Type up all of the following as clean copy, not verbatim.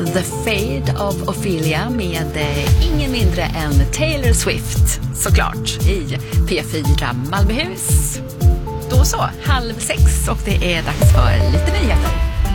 The Fade of Ophelia med ingen mindre än Taylor Swift, såklart, i P4 Malmöhus. Då så, 5:30 och det är dags för lite nyheter.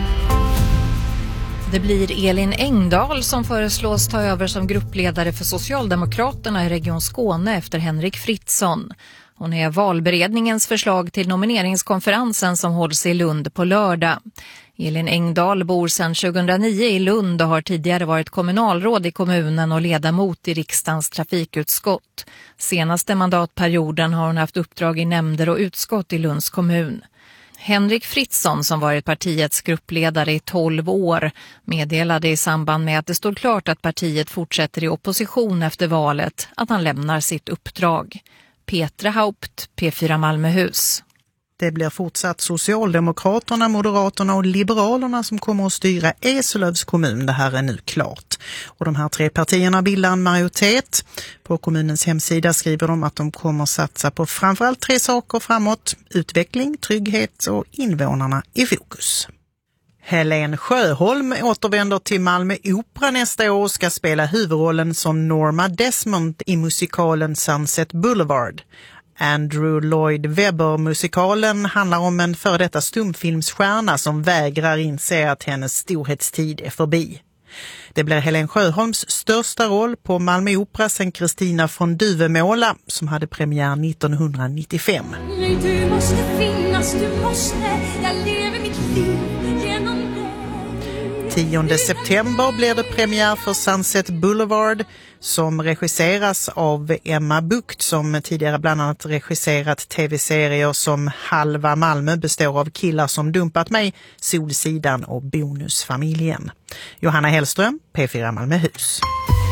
Det blir Elin Engdahl som föreslås ta över som gruppledare för Socialdemokraterna i Region Skåne efter Henrik Fritzson. Hon är valberedningens förslag till nomineringskonferensen som hålls i Lund på lördag. Elin Engdahl bor sedan 2009 i Lund och har tidigare varit kommunalråd i kommunen och ledamot i riksdagens trafikutskott. Senaste mandatperioden har hon haft uppdrag i nämnder och utskott i Lunds kommun. Henrik Fritzson, som varit partiets gruppledare i 12 år, meddelade i samband med att det stod klart att partiet fortsätter i opposition efter valet att han lämnar sitt uppdrag. Petra Haupt, P4 Malmöhus. Det blir fortsatt Socialdemokraterna, Moderaterna och Liberalerna som kommer att styra Eslövs kommun. Det här är nu klart. Och de här 3 partierna bildar en majoritet. På kommunens hemsida skriver de att de kommer att satsa på framförallt 3 saker framåt. Utveckling, trygghet och invånarna i fokus. Helen Sjöholm återvänder till Malmö Opera nästa år och ska spela huvudrollen som Norma Desmond i musikalen Sunset Boulevard. Andrew Lloyd Webber-musikalen handlar om en före detta stumfilmsstjärna som vägrar inse att hennes storhetstid är förbi. Det blir Helen Sjöholms största roll på Malmö Opera sen Kristina von Duvemåla som hade premiär 1995. Du måste finnas, du måste, jag lever mitt liv genom dig. 10 september blir det premiär för Sunset Boulevard som regisseras av Emma Bucht som tidigare bland annat regisserat tv-serier som Halva Malmö består av killar som dumpat mig, Solsidan och Bonusfamiljen. Johanna Hellström, P4 Malmöhus.